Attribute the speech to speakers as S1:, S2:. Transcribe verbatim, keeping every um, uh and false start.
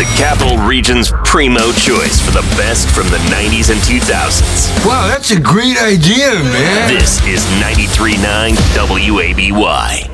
S1: the Capital Region's primo choice for the best from the nineties and two thousands.
S2: Wow, that's a great idea, man.
S1: This is ninety-three point nine W A B Y.